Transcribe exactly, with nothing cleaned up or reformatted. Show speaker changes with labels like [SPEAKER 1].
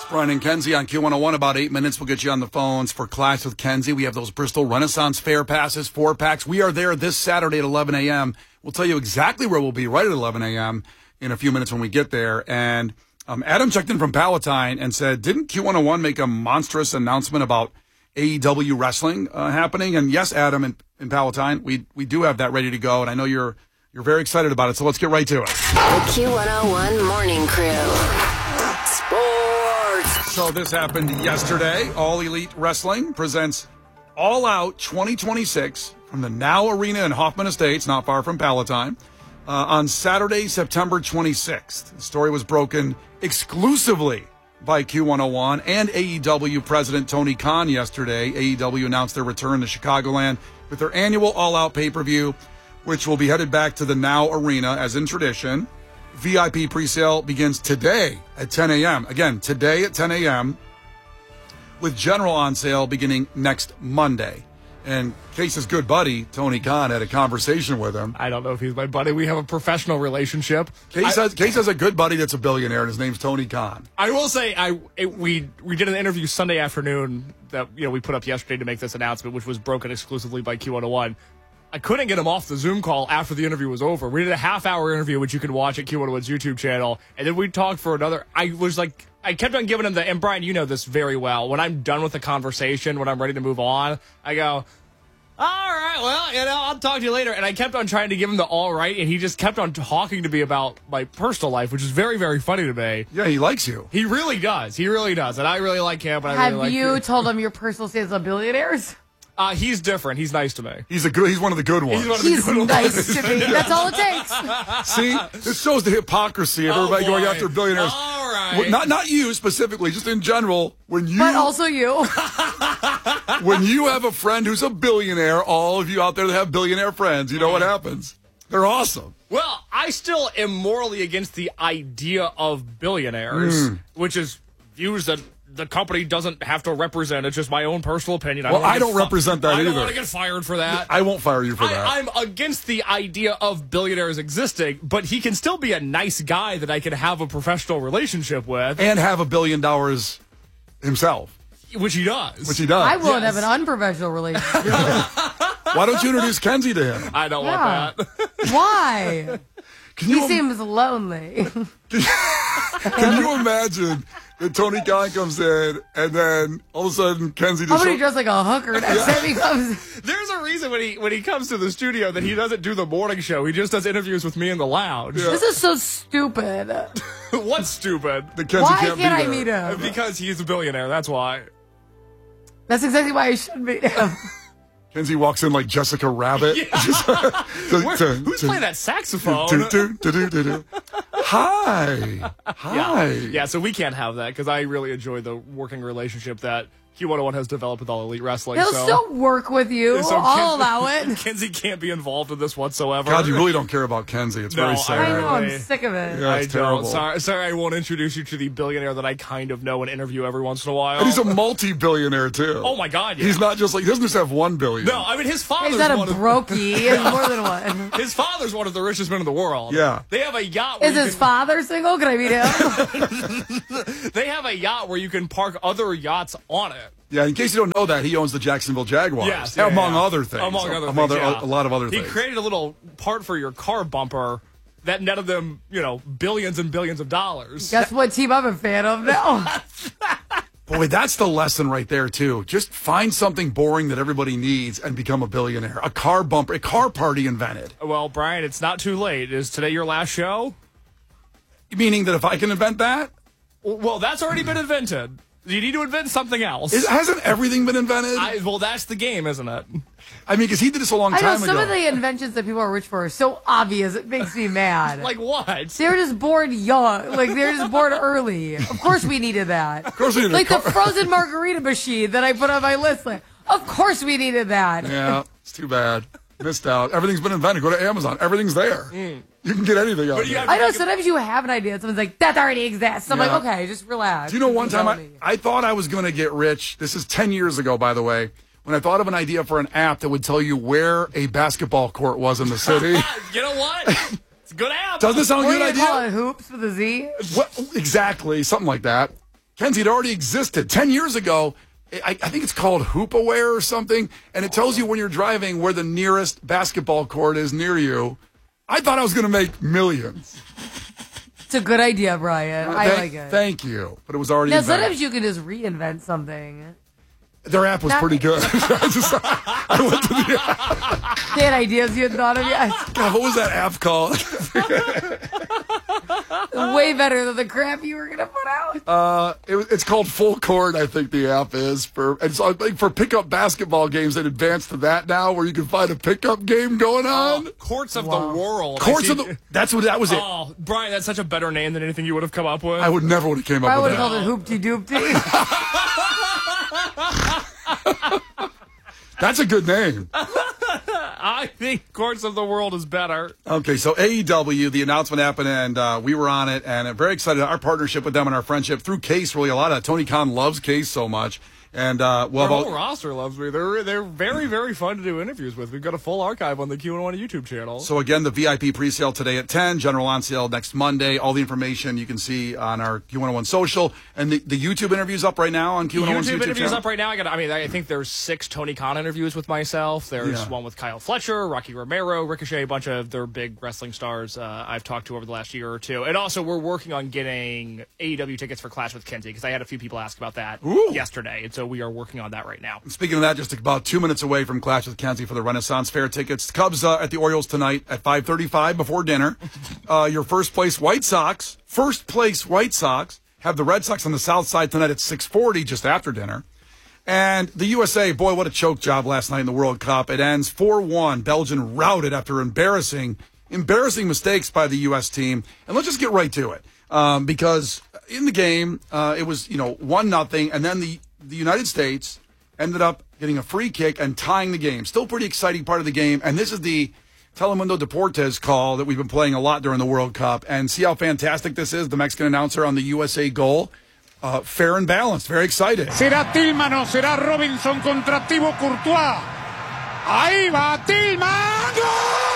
[SPEAKER 1] Brian and Kenzie on Q one oh one. About eight minutes. We'll get you on the phones for Class with Kenzie. We have those Bristol Renaissance Fair passes, four packs. We are there this Saturday at eleven a.m. We'll tell you exactly where we'll be right at eleven a.m. in a few minutes when we get there. And um, Adam checked in from Palatine and said, didn't Q one oh one make a monstrous announcement about A E W wrestling uh, happening? And yes, Adam in, in Palatine, we we do have that ready to go. And I know you're you're very excited about it. So let's get right to it.
[SPEAKER 2] The Q one oh one Morning Crew. Sports.
[SPEAKER 1] So this happened yesterday. All Elite Wrestling presents All Out twenty twenty-six from the Now Arena in Hoffman Estates, not far from Palatine, uh, on Saturday, September twenty-sixth. The story was broken exclusively by Q one oh one and A E W President Tony Khan yesterday. A E W announced their return to Chicagoland with their annual All Out pay-per-view, which will be headed back to the Now Arena as in tradition. V I P presale begins today at ten a.m. Again, today at ten a.m. with general on sale beginning next Monday. And Case's good buddy, Tony Khan, had a conversation with him.
[SPEAKER 3] I don't know if he's my buddy. We have a professional relationship.
[SPEAKER 1] Case,
[SPEAKER 3] I,
[SPEAKER 1] has, Case has a good buddy that's a billionaire, and his name's Tony Khan.
[SPEAKER 3] I will say, I it, we we did an interview Sunday afternoon that you know we put up yesterday to make this announcement, which was broken exclusively by Q one oh one. I couldn't get him off the Zoom call after the interview was over. We did a half-hour interview, which you can watch at Q one oh one's YouTube channel, and then we talked for another. I was like, I kept on giving him the, and Brian, you know this very well. When I'm done with the conversation, when I'm ready to move on, I go, all right, well, you know, I'll talk to you later. And I kept on trying to give him the all right, and he just kept on talking to me about my personal life, which is very, very funny to me.
[SPEAKER 1] Yeah, he likes you.
[SPEAKER 3] He really does. He really does. And I really like him. And I
[SPEAKER 4] Have
[SPEAKER 3] really like
[SPEAKER 4] you
[SPEAKER 3] him.
[SPEAKER 4] told him your personal status of billionaires?
[SPEAKER 3] Uh, he's different. He's nice to me.
[SPEAKER 1] He's a good. He's one of the good ones.
[SPEAKER 3] He's one of the
[SPEAKER 4] He's
[SPEAKER 3] good ones.
[SPEAKER 4] nice to me. That's all it takes.
[SPEAKER 1] See, this shows the hypocrisy of
[SPEAKER 3] Oh,
[SPEAKER 1] everybody going
[SPEAKER 3] boy.
[SPEAKER 1] after billionaires.
[SPEAKER 3] All right.
[SPEAKER 1] Well, not not you specifically, just in general. When you
[SPEAKER 4] But also you.
[SPEAKER 1] when you have a friend who's a billionaire, all of you out there that have billionaire friends, you know what happens? They're awesome.
[SPEAKER 3] Well, I still am morally against the idea of billionaires,
[SPEAKER 1] Mm.
[SPEAKER 3] which is views that the company doesn't have to represent. It's just my own personal opinion.
[SPEAKER 1] Well,
[SPEAKER 3] wanna
[SPEAKER 1] I
[SPEAKER 3] get
[SPEAKER 1] don't represent that
[SPEAKER 3] I don't
[SPEAKER 1] either.
[SPEAKER 3] want to get fired for that.
[SPEAKER 1] I won't fire you for
[SPEAKER 3] I,
[SPEAKER 1] that.
[SPEAKER 3] I'm against the idea of billionaires existing, but he can still be a nice guy that I can have a professional relationship with.
[SPEAKER 1] And have a billion dollars himself,
[SPEAKER 3] which he does.
[SPEAKER 1] which he does.
[SPEAKER 4] I won't
[SPEAKER 3] Yes.
[SPEAKER 4] have an unprofessional relationship.
[SPEAKER 1] Why don't you introduce Kenzie to him?
[SPEAKER 3] I don't
[SPEAKER 4] Yeah.
[SPEAKER 3] want that.
[SPEAKER 4] Why?
[SPEAKER 1] Can
[SPEAKER 4] He
[SPEAKER 1] you,
[SPEAKER 4] seems lonely.
[SPEAKER 1] can you imagine that Tony Khan comes in and then all of a sudden Kenzie
[SPEAKER 4] I'm
[SPEAKER 1] just
[SPEAKER 4] gonna
[SPEAKER 1] show-
[SPEAKER 4] dress like a hooker next time he comes.
[SPEAKER 3] There's a reason when he when he comes to the studio that he doesn't do the morning show. He just does interviews with me in the lounge.
[SPEAKER 4] This is so stupid.
[SPEAKER 3] What's stupid?
[SPEAKER 1] that Kenzie
[SPEAKER 4] Why
[SPEAKER 1] can't,
[SPEAKER 4] can't I
[SPEAKER 1] be
[SPEAKER 4] meet
[SPEAKER 1] there.
[SPEAKER 4] him?
[SPEAKER 3] Because he's a billionaire. That's why.
[SPEAKER 4] That's exactly why I should meet him.
[SPEAKER 1] Kenzie walks in like Jessica Rabbit. Just- to-
[SPEAKER 3] Where,
[SPEAKER 1] to-
[SPEAKER 3] who's
[SPEAKER 1] to-
[SPEAKER 3] playing that saxophone?
[SPEAKER 1] do, do, do, do, do, do. Hi. Hi.
[SPEAKER 3] Yeah, so we can't have that because I really enjoy the working relationship that Q one oh one has developed with All Elite Wrestling.
[SPEAKER 4] He'll
[SPEAKER 3] so,
[SPEAKER 4] still work with you.
[SPEAKER 3] so
[SPEAKER 4] I'll
[SPEAKER 3] Ken-
[SPEAKER 4] allow it.
[SPEAKER 3] Kenzie can't be involved in this whatsoever.
[SPEAKER 1] God, you really don't care about Kenzie. It's
[SPEAKER 3] No,
[SPEAKER 1] very
[SPEAKER 3] I
[SPEAKER 1] sad.
[SPEAKER 4] I know, I'm
[SPEAKER 3] Really?
[SPEAKER 4] sick of it.
[SPEAKER 1] Yeah,
[SPEAKER 3] I
[SPEAKER 1] it's
[SPEAKER 3] don't.
[SPEAKER 1] terrible.
[SPEAKER 3] Sorry, sorry, I won't introduce you to the billionaire that I kind of know and interview every once in a while.
[SPEAKER 1] And he's a multi-billionaire, too.
[SPEAKER 3] oh my God! Yeah.
[SPEAKER 1] He's not just like, he doesn't just have one billion.
[SPEAKER 3] No, I mean his father's
[SPEAKER 4] He's not a
[SPEAKER 3] one of
[SPEAKER 4] brokey. He has more than one.
[SPEAKER 3] his father's one of the richest men in the world.
[SPEAKER 1] Yeah.
[SPEAKER 3] they have a yacht. Where
[SPEAKER 4] Is
[SPEAKER 3] you
[SPEAKER 4] his
[SPEAKER 3] can,
[SPEAKER 4] father single? Can I meet him?
[SPEAKER 3] They have a yacht where you can park other yachts on it.
[SPEAKER 1] Yeah, in case you don't know that, he owns the Jacksonville Jaguars.
[SPEAKER 3] Yes, yeah,
[SPEAKER 1] among
[SPEAKER 3] yeah.
[SPEAKER 1] other things.
[SPEAKER 3] Among other
[SPEAKER 1] Among
[SPEAKER 3] things,
[SPEAKER 1] other-
[SPEAKER 3] yeah.
[SPEAKER 1] a lot of other
[SPEAKER 3] He
[SPEAKER 1] things.
[SPEAKER 3] created a little part for your car bumper that netted them, you know, billions and billions of dollars.
[SPEAKER 4] Guess what team I'm a fan of now?
[SPEAKER 1] Boy, that's the lesson right there, too. Just find something boring that everybody needs and become a billionaire. A car bumper, a car party invented.
[SPEAKER 3] Well, Brian, it's not too late. Is today your last show?
[SPEAKER 1] Meaning that if I can invent that,
[SPEAKER 3] Well, that's already been invented. You need to invent something else.
[SPEAKER 1] is, hasn't everything been invented? I,
[SPEAKER 3] I, well, that's the game, isn't it?
[SPEAKER 1] mean, because he did this a long
[SPEAKER 4] I know
[SPEAKER 1] time
[SPEAKER 4] some
[SPEAKER 1] ago.
[SPEAKER 4] of the inventions that people are rich for are so obvious it makes me mad.
[SPEAKER 3] Like what?
[SPEAKER 4] They were just born young. Like, they were just born early. Of course we needed that. Of
[SPEAKER 1] course we needed
[SPEAKER 4] Like
[SPEAKER 1] a
[SPEAKER 4] the
[SPEAKER 1] car-
[SPEAKER 4] frozen margarita machine that I put on my list. Like, of course we needed that.
[SPEAKER 1] Yeah, it's too bad. Missed out. Everything's been invented. Go to Amazon. Everything's there. You can get anything out
[SPEAKER 3] But you
[SPEAKER 1] there.
[SPEAKER 3] gotta-
[SPEAKER 4] I know sometimes you have an idea and someone's like, that already exists. I'm
[SPEAKER 1] Yeah.
[SPEAKER 4] like, okay, just relax.
[SPEAKER 1] Do you know one time
[SPEAKER 4] Tell
[SPEAKER 1] I,
[SPEAKER 4] me.
[SPEAKER 1] I thought I was going to get rich? This is ten years ago, by the way, when I thought of an idea for an app that would tell you where a basketball court was in the city.
[SPEAKER 3] You know what? It's a good app.
[SPEAKER 1] Doesn't it sound
[SPEAKER 4] What
[SPEAKER 1] like
[SPEAKER 4] do
[SPEAKER 1] a
[SPEAKER 4] you
[SPEAKER 1] good
[SPEAKER 4] call
[SPEAKER 1] idea?
[SPEAKER 4] it? Hoops with a Z?
[SPEAKER 1] What, exactly. Something like that. Kenzie, it already existed. Ten years ago, I, I think it's called HoopAware or something, and it tells you when you're driving where the nearest basketball court is near you. I thought I was going to make millions.
[SPEAKER 4] It's a good idea, Brian. I
[SPEAKER 1] thank,
[SPEAKER 4] like it.
[SPEAKER 1] Thank you. But it was already
[SPEAKER 4] Now,
[SPEAKER 1] invented.
[SPEAKER 4] sometimes you can just reinvent something.
[SPEAKER 1] Their app was
[SPEAKER 4] Not
[SPEAKER 1] pretty
[SPEAKER 4] me.
[SPEAKER 1] good. I, just, I went to the app.
[SPEAKER 4] They had ideas you had thought of yet.
[SPEAKER 1] God, what was that app called?
[SPEAKER 4] Way better than the crap you were going to put out.
[SPEAKER 1] Uh, it, it's called Full Court, I think the app is. For and so I think for pickup basketball games, they've advanced to that now where you can find a pickup game going on.
[SPEAKER 3] Oh, Courts of
[SPEAKER 4] Wow.
[SPEAKER 3] the World.
[SPEAKER 1] Courts
[SPEAKER 3] I
[SPEAKER 1] of
[SPEAKER 3] see-
[SPEAKER 1] the... That's what that was it.
[SPEAKER 3] Oh, Brian, that's such a better name than anything you would have come up with.
[SPEAKER 1] I would never would have came up
[SPEAKER 4] I would
[SPEAKER 1] with
[SPEAKER 4] have
[SPEAKER 1] that.
[SPEAKER 4] called it Hoopty Doopty.
[SPEAKER 1] That's a good name.
[SPEAKER 3] I think Courts of the World is better.
[SPEAKER 1] Okay, so A E W, the announcement happened, and uh, we were on it, and I'm very excited. Our partnership with them and our friendship through Case, really a lot of Tony Khan loves Case so much. And, uh, well,
[SPEAKER 3] Our whole
[SPEAKER 1] about,
[SPEAKER 3] roster loves me. They're they're very, very fun to do interviews with. We've got a full archive on the Q one oh one YouTube channel.
[SPEAKER 1] so again, the V I P pre-sale today at ten, general on sale next Monday. All the information you can see on our Q one oh one social. And the, the YouTube interview's up right now on Q one oh one's
[SPEAKER 3] YouTube
[SPEAKER 1] YouTube
[SPEAKER 3] interviews
[SPEAKER 1] channel.
[SPEAKER 3] up right now. I got. I mean, I think there's six Tony Khan interviews with myself. There's
[SPEAKER 1] Yeah.
[SPEAKER 3] one with Kyle Fletcher, Rocky Romero, Ricochet, a bunch of their big wrestling stars uh, I've talked to over the last year or two. And also, we're working on getting A E W tickets for Clash with Kenzie because I had a few people ask about that
[SPEAKER 1] Ooh.
[SPEAKER 3] yesterday, and so we are working on that right now.
[SPEAKER 1] Speaking of that, just about two minutes away from Clash with Kenzie for the Renaissance Fair tickets. Cubs uh, at the Orioles tonight at five thirty-five before dinner. Uh, your first place White Sox, first place White Sox have the Red Sox on the south side tonight at six forty just after dinner. And the U S A, boy, what a choke job last night in the World Cup. It ends four one. Belgium routed after embarrassing, embarrassing mistakes by the U S team. And let's just get right to it. Um, because in the game, uh, it was, you know, one nothing, and then the, the United States ended up getting a free kick and tying the game. Still pretty exciting part of the game. And this is the Telemundo Deportes call that we've been playing a lot during the World Cup. And see how fantastic this is, the Mexican announcer on the U S A goal. Uh, fair and balanced. Very excited.
[SPEAKER 5] Será Tillman o será Robinson contra Thibaut Courtois. Ahí va Tillman. ¡Gol!